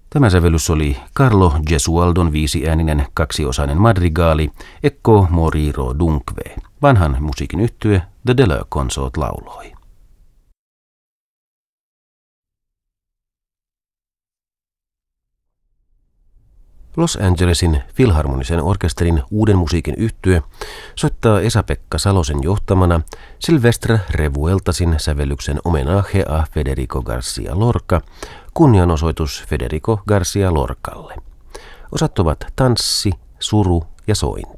Tämä sävellys oli Carlo Gesualdon viisiääninen kaksiosainen madrigaali Ecco moriro dunque. Vanhan musiikin yhtye The Deleu Consort lauloi. Los Angelesin Filharmonisen orkesterin uuden musiikin yhtye soittaa Esa-Pekka Salosen johtamana Silvestre Revueltasin sävellyksen Homenage a Federico García Lorca, kunnianosoitus Federico García Lorcalle. Osat ovat tanssi, suru ja sointi.